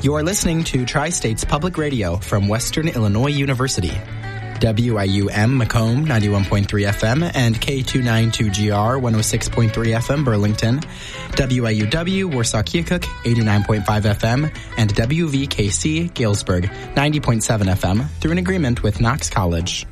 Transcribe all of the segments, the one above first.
You're listening to Tri-States Public Radio from Western Illinois University. WIUM Macomb 91.3 FM and K292GR 106.3 FM Burlington, WIUW Warsaw Keokuk 89.5 FM, and WVKC Galesburg 90.7 FM through an agreement with Knox College.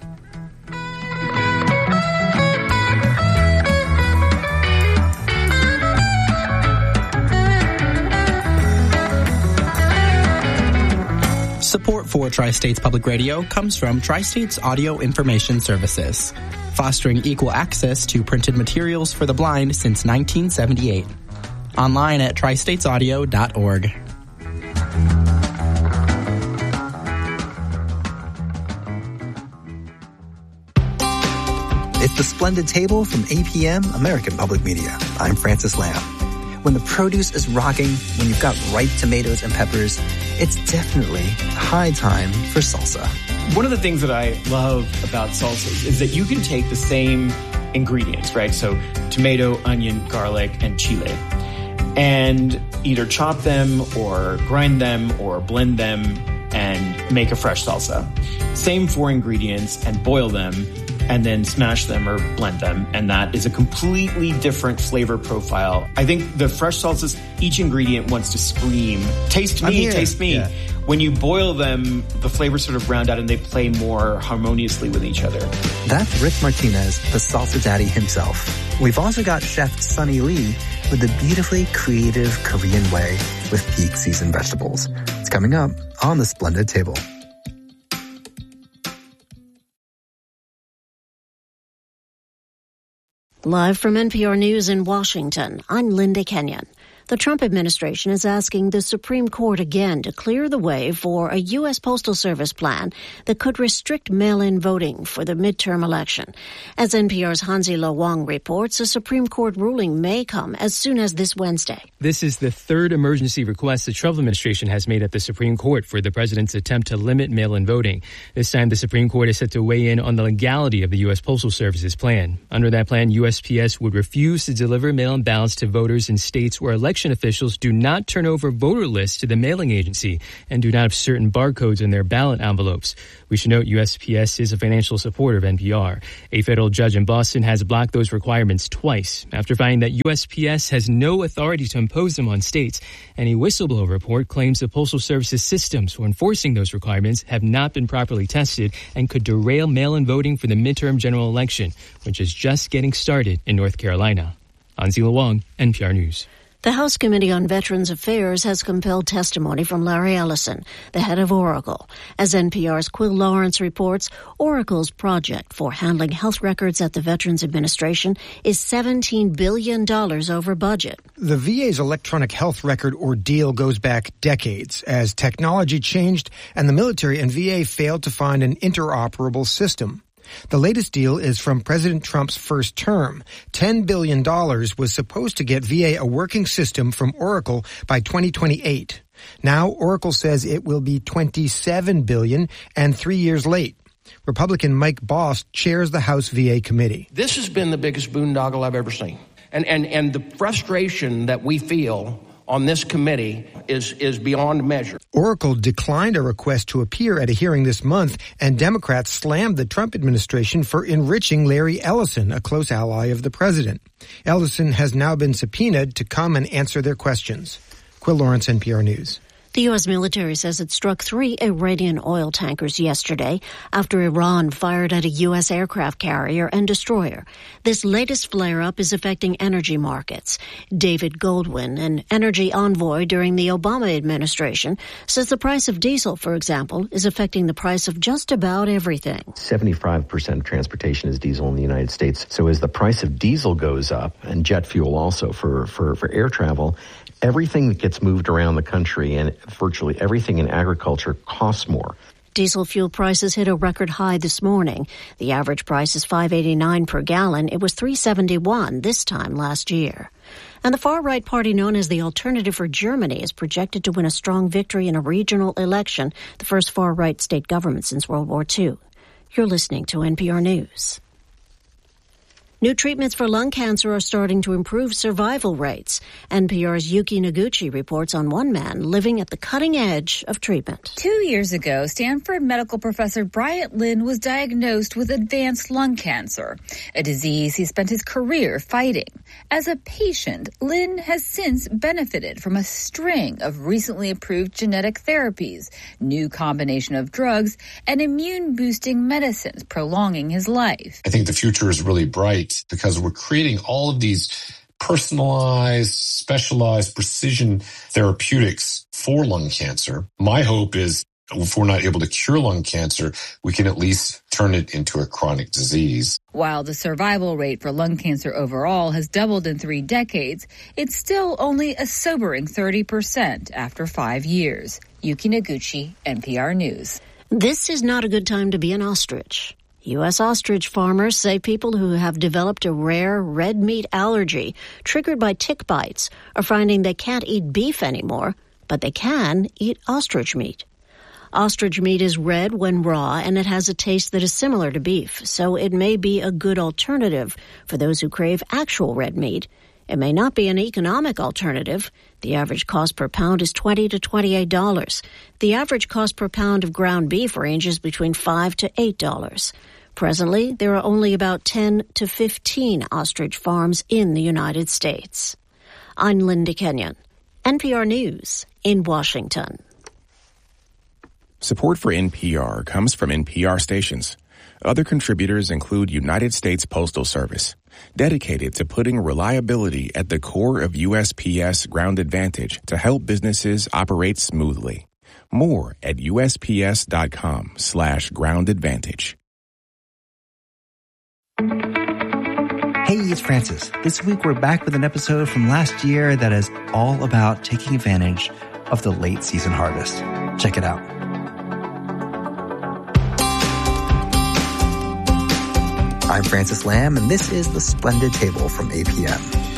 Support for Tri-States Public Radio comes from Tri-States Audio Information Services, fostering equal access to printed materials for the blind since 1978. Online at tristatesaudio.org. It's the Splendid Table from APM, American Public Media. I'm Francis Lamb. When the produce is rocking, when you've got ripe tomatoes and peppers, it's definitely high time for salsa. One of the things that I love about salsas is that you can take the same ingredients, right? So tomato, onion, garlic, and chile, and either chop them or grind them or blend them and make a fresh salsa. Same 4 ingredients and boil them and then smash them or blend them. And that is a completely different flavor profile. I think the fresh salsas, each ingredient wants to scream, taste me, taste me. Yeah. When you boil them, the flavors sort of round out and they play more harmoniously with each other. That's Rick Martinez, the salsa daddy himself. We've also got Chef Sunny Lee with the beautifully creative Korean way with peak season vegetables. It's coming up on the Splendid Table. Live from NPR News in Washington, I'm Linda Kenyon. The Trump administration is asking the Supreme Court again to clear the way for a U.S. Postal Service plan that could restrict mail-in voting for the midterm election. As NPR's Hansi Lo Wang reports, a Supreme Court ruling may come as soon as this Wednesday. This is the third emergency request the Trump administration has made at the Supreme Court for the president's attempt to limit mail-in voting. This time, the Supreme Court is set to weigh in on the legality of the U.S. Postal Service's plan. Under that plan, USPS would refuse to deliver mail-in ballots to voters in states where election officials do not turn over voter lists to the mailing agency and do not have certain barcodes in their ballot envelopes. We should note USPS is a financial supporter of NPR. A federal judge in Boston has blocked those requirements twice after finding that USPS has no authority to impose them on states. And a whistleblower report claims the Postal Service's systems for enforcing those requirements have not been properly tested and could derail mail-in voting for the midterm general election, which is just getting started in North Carolina. Hansi Lo Wang, NPR News. The House Committee on Veterans Affairs has compelled testimony from Larry Ellison, the head of Oracle. As NPR's Quill Lawrence reports, Oracle's project for handling health records at the Veterans Administration is $17 billion over budget. The VA's electronic health record ordeal goes back decades as technology changed and the military and VA failed to find an interoperable system. The latest deal is from President Trump's first term. $10 billion was supposed to get VA a working system from Oracle by 2028. Now, Oracle says it will be $27 billion and 3 years late. Republican Mike Bost chairs the House VA committee. This has been the biggest boondoggle I've ever seen. And the frustration that we feel on this committee is beyond measure. Oracle declined a request to appear at a hearing this month, and Democrats slammed the Trump administration for enriching Larry Ellison, a close ally of the president. Ellison has now been subpoenaed to come and answer their questions. Quill Lawrence, NPR News. The U.S. military says it struck 3 Iranian oil tankers yesterday after Iran fired at a U.S. aircraft carrier and destroyer. This latest flare-up is affecting energy markets. David Goldwyn, an energy envoy during the Obama administration, says the price of diesel, for example, is affecting the price of just about everything. 75% of transportation is diesel in the United States. So as the price of diesel goes up, and jet fuel also for air travel, everything that gets moved around the country and virtually everything in agriculture costs more. Diesel fuel prices hit a record high this morning. The average price is $5.89 per gallon. It was $3.71 this time last year. And the far-right party known as the Alternative for Germany is projected to win a strong victory in a regional election, the first far-right state government since World War II. You're listening to NPR News. New treatments for lung cancer are starting to improve survival rates. NPR's Yuki Noguchi reports on one man living at the cutting edge of treatment. 2 years ago, Stanford medical professor Bryant Lin was diagnosed with advanced lung cancer, a disease he spent his career fighting. As a patient, Lin has since benefited from a string of recently approved genetic therapies, new combination of drugs, and immune-boosting medicines, prolonging his life. I think the future is really bright because we're creating all of these personalized, specialized precision therapeutics for lung cancer. My hope is if we're not able to cure lung cancer, we can at least turn it into a chronic disease. While the survival rate for lung cancer overall has doubled in 3 decades, it's still only a sobering 30% after 5 years. Yuki Noguchi, NPR News. This is not a good time to be an ostrich. U.S. ostrich farmers say people who have developed a rare red meat allergy triggered by tick bites are finding they can't eat beef anymore, but they can eat ostrich meat. Ostrich meat is red when raw, and it has a taste that is similar to beef, so it may be a good alternative for those who crave actual red meat. It may not be an economic alternative. The average cost per pound is $20 to $28. The average cost per pound of ground beef ranges between $5 to $8. Presently, there are only about 10 to 15 ostrich farms in the United States. I'm Linda Kenyon, NPR News in Washington. Support for NPR comes from NPR stations. Other contributors include United States Postal Service, dedicated to putting reliability at the core of USPS Ground Advantage to help businesses operate smoothly. More at USPS.com/Ground Advantage. Hey, it's Francis. This week we're back with an episode from last year that is all about taking advantage of the late season harvest. Check it out. I'm Francis Lamb, and this is The Splendid Table from APM.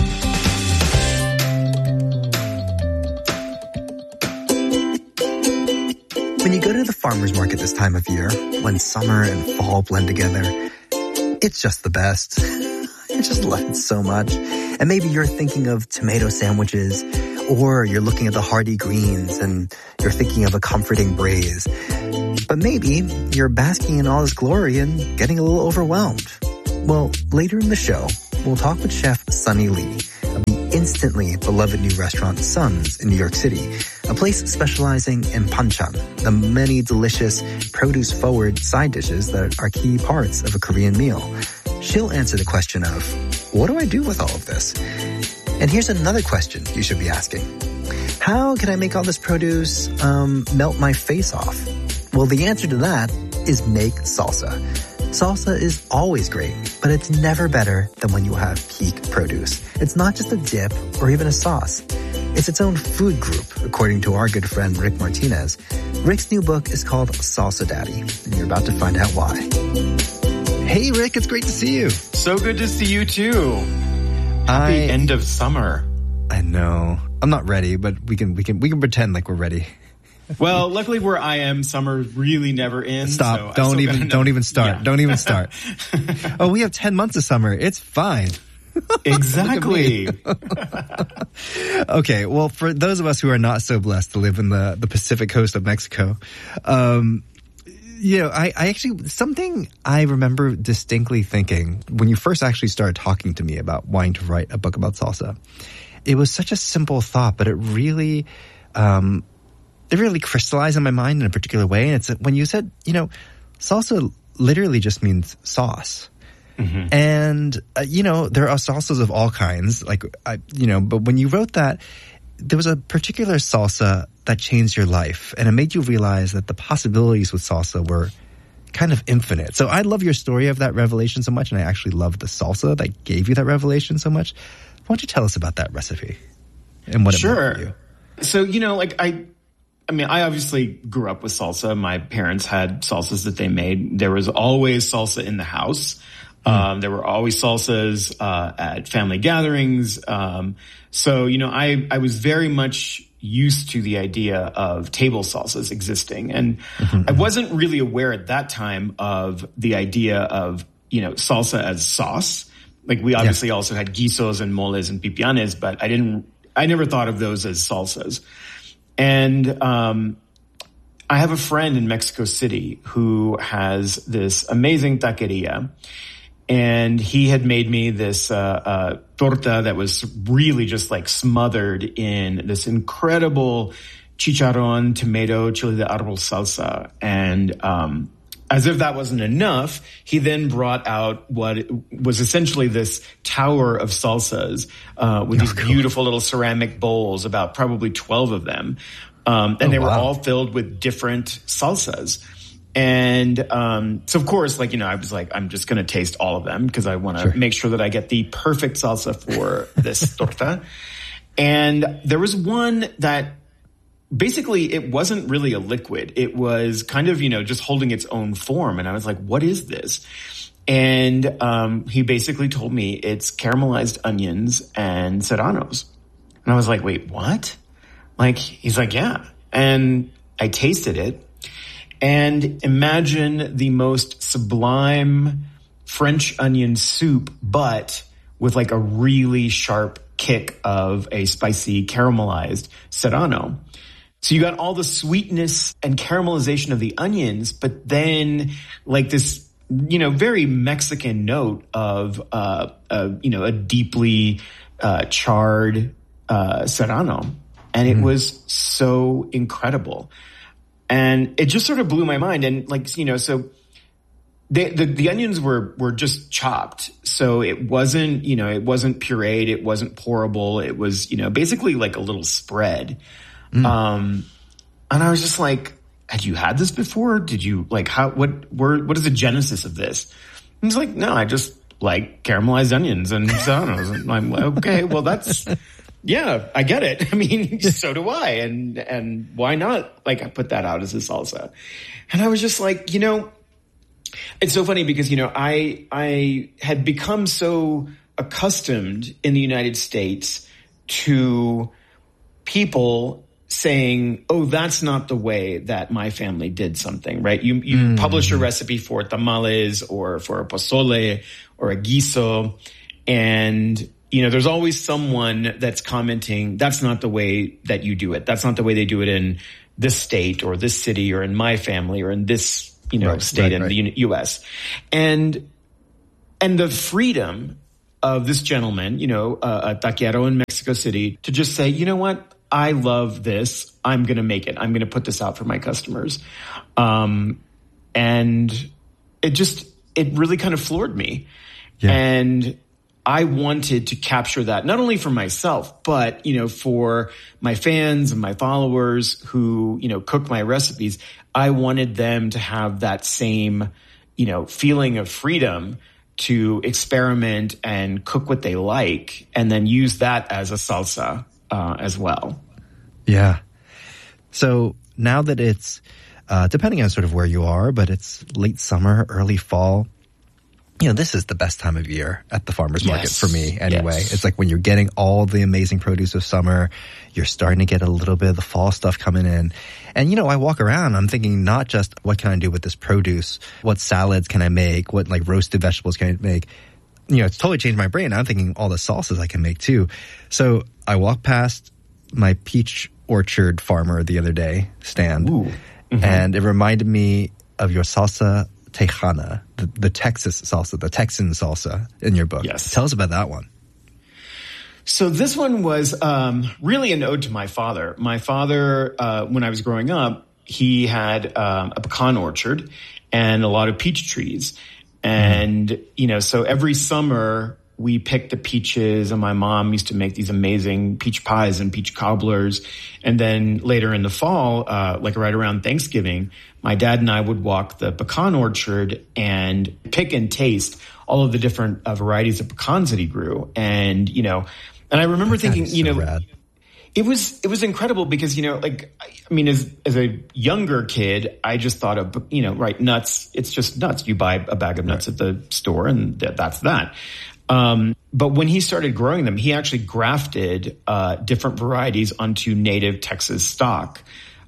When you go to the farmer's market this time of year, when summer and fall blend together, it's just the best. I just love it so much. And maybe you're thinking of tomato sandwiches, or you're looking at the hearty greens and you're thinking of a comforting braise. But maybe you're basking in all this glory and getting a little overwhelmed. Well, later in the show, we'll talk with Chef Sunny Lee of the instantly beloved new restaurant Sun's in New York City, a place specializing in panchan, the many delicious produce-forward side dishes that are key parts of a Korean meal. She'll answer the question of, what do I do with all of this? And here's another question you should be asking. How can I make all this produce melt my face off? Well, the answer to that is make salsa. Salsa is always great, but it's never better than when you have peak produce. It's not just a dip or even a sauce. It's its own food group, according to our good friend Rick Martinez. Rick's new book is called Salsa Daddy, and you're about to find out why. Hey, Rick, it's great to see you. So good to see you, too. Happy end of summer. I know. I'm not ready, but we can pretend like we're ready. Well, luckily where I am, summer really never ends. Stop. So Don't even start. Yeah. Don't even start. Oh, we have 10 months of summer. It's fine. Exactly. Okay. Well, for those of us who are not so blessed to live in the Pacific coast of Mexico, I actually, something I remember distinctly thinking when you first actually started talking to me about wanting to write a book about salsa, it was such a simple thought, but it really crystallized in my mind in a particular way. And it's when you said, salsa literally just means sauce. Mm-hmm. And, there are salsas of all kinds, but when you wrote that, there was a particular salsa that changed your life, and it made you realize that the possibilities with salsa were kind of infinite. So I love your story of that revelation so much, and I actually love the salsa that gave you that revelation so much. Why don't you tell us about that recipe and what it meant for you? So, I obviously grew up with salsa. My parents had salsas that they made. There was always salsa in the house. There were always salsas at family gatherings. So, I was very much used to the idea of table salsas existing. And I wasn't really aware at that time of the idea of, salsa as sauce. Like we obviously also had guisos and moles and pipianes, but I never thought of those as salsas. And I have a friend in Mexico City who has this amazing taqueria, and he had made me this torta that was really just like smothered in this incredible chicharron, tomato, chile de árbol salsa. And as if that wasn't enough, he then brought out what was essentially this tower of salsas with these beautiful little ceramic bowls, about probably 12 of them. And they were all filled with different salsas. And so, of course, like, I was like, I'm just going to taste all of them because I want to make sure that I get the perfect salsa for this torta. And there was one that basically it wasn't really a liquid. It was kind of, just holding its own form. And I was like, what is this? And he basically told me it's caramelized onions and serranos. And I was like, wait, what? Like, he's like, yeah. And I tasted it. And imagine the most sublime French onion soup, but with like a really sharp kick of a spicy caramelized serrano. So you got all the sweetness and caramelization of the onions, but then like this, very Mexican note of, a deeply charred serrano. And it was so incredible. And it just sort of blew my mind. And like, so the onions were just chopped. So it wasn't, it wasn't pureed. It wasn't pourable. It was, basically like a little spread. And I was just like, had you had this before? Did you like, what is the genesis of this? And he's like, no, I just like caramelized onions and serranos. And I'm like, okay, well that's, yeah, I get it. I mean, so do I. And why not? Like, I put that out as a salsa. And I was just like, it's so funny because, I had become so accustomed in the United States to people saying, oh, that's not the way that my family did something, right? You publish a recipe for tamales or for a pozole or a guiso, and there's always someone that's commenting, that's not the way that you do it. That's not the way they do it in this state or this city or in my family or in this, state in the U.S. And the freedom of this gentleman, a taquero in Mexico City, to just say, you know what? I love this. I'm going to make it. I'm going to put this out for my customers. And it really kind of floored me. Yeah. And I wanted to capture that, not only for myself, but, for my fans and my followers who, cook my recipes. I wanted them to have that same, feeling of freedom to experiment and cook what they like and then use that as a salsa as well. Yeah. So now that it's, depending on sort of where you are, but it's late summer, early fall, this is the best time of year at the farmer's market for me anyway. Yes. It's like when you're getting all the amazing produce of summer, you're starting to get a little bit of the fall stuff coming in. And, I walk around, I'm thinking not just what can I do with this produce? What salads can I make? What like roasted vegetables can I make? It's totally changed my brain. I'm thinking all the salsas I can make too. So I walked past my peach orchard farmer the other day stand, and it reminded me of your salsa Tejana, the Texas salsa, the Texan salsa in your book. Yes. Tell us about that one. So this one was really an ode to my father. My father, when I was growing up, he had a pecan orchard and a lot of peach trees. And, so every summer we picked the peaches, and my mom used to make these amazing peach pies and peach cobblers. And then later in the fall, like right around Thanksgiving, my dad and I would walk the pecan orchard and pick and taste all of the different varieties of pecans that he grew. And, and I remember thinking, rad. it was incredible because, as a younger kid, I just thought of, nuts. It's just nuts. You buy a bag of nuts at the store and that's that. But when he started growing them, he actually grafted different varieties onto native Texas stock.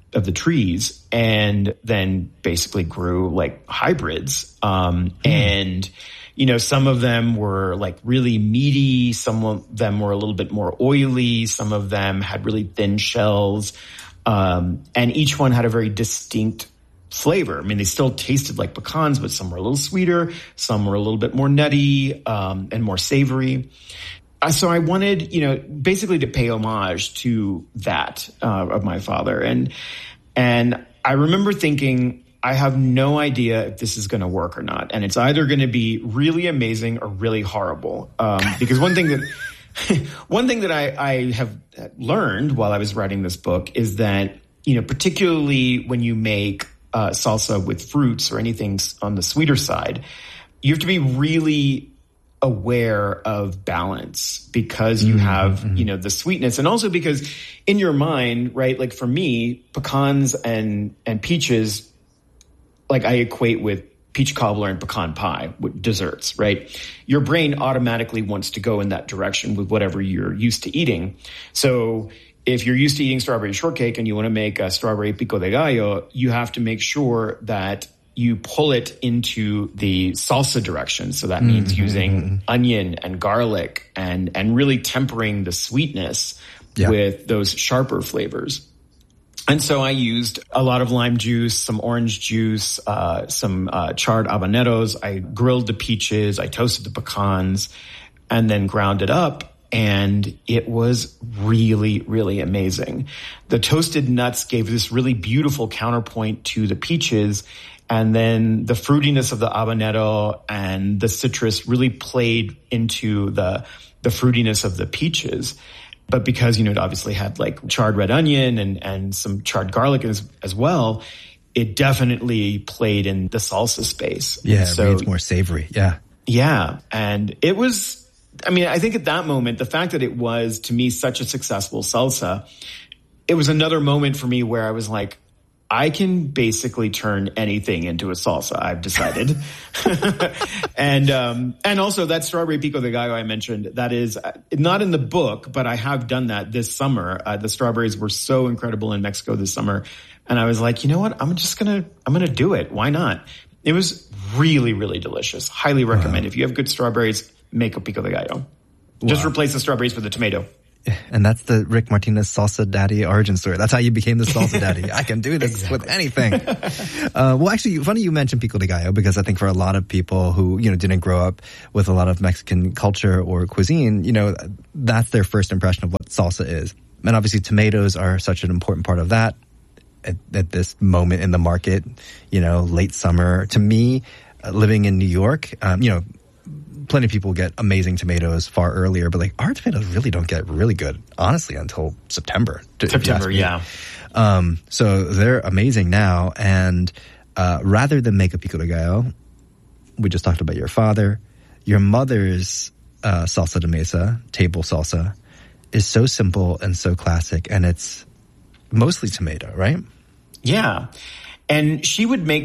the trees, and then basically grew like hybrids. And, you know, some of them were like really meaty. Some of them were a little bit more oily. Some of them had really thin shells. And each one had a very distinct flavor. I mean, they still tasted like pecans, but some were a little sweeter. Some were a little bit more nutty, and more savory. So I wanted, you know, basically to pay homage to that, of my father. And I remember thinking, I have no idea if this is going to work or not. And it's either going to be really amazing or really horrible. Because one thing that I have learned while I was writing this book is that, you know, particularly when you make salsa with fruits or anything on the sweeter side, you have to be really aware of balance, because you have, you know, the sweetness, and also because in your mind, right, like for me, pecans and peaches, like I equate with peach cobbler and pecan pie with desserts, right? Your brain automatically wants to go in that direction with whatever you're used to eating. So if you're used to eating strawberry shortcake and you want to make a strawberry pico de gallo, you have to make sure that you pull it into the salsa direction. So that means using onion and garlic and really tempering the sweetness with those sharper flavors. And so I used a lot of lime juice, some orange juice, some charred habaneros. I grilled the peaches, I toasted the pecans, and then ground it up. And it was really, really amazing. The toasted nuts gave this really beautiful counterpoint to the peaches. And then the fruitiness of the habanero and the citrus really played into the fruitiness of the peaches. But because, you know, it obviously had like charred red onion and some charred garlic as well, it definitely played in the salsa space. Yeah, so it's more savory. Yeah. Yeah. And it was, I mean, I think at that moment, the fact that it was, to me, such a successful salsa, it was another moment for me where I was like, I can basically turn anything into a salsa, I've decided. And also that strawberry pico de gallo I mentioned, that is not in the book, but I have done that this summer. The strawberries were so incredible in Mexico this summer. And I was like, you know what? I'm going to do it. Why not? It was really, really delicious. Highly recommend. If you have good strawberries, make a pico de gallo. Just replace the strawberries with a tomato. And that's the Rick Martinez Salsa Daddy origin story. That's how you became the Salsa Daddy. I can do this with anything. Well, actually, funny you mentioned pico de gallo, because I think for a lot of people who, you know, didn't grow up with a lot of Mexican culture or cuisine, you know, that's their first impression of what salsa is. And obviously tomatoes are such an important part of that at this moment in the market, you know, late summer. To me, living in New York, you know, plenty of people get amazing tomatoes far earlier, but like our tomatoes really don't get really good, honestly, until September. Yeah. So they're amazing now. And rather than make a pico de gallo, we just talked about your father. Your mother's salsa de mesa, table salsa, is so simple and so classic, and it's mostly tomato, right? Yeah. And she would make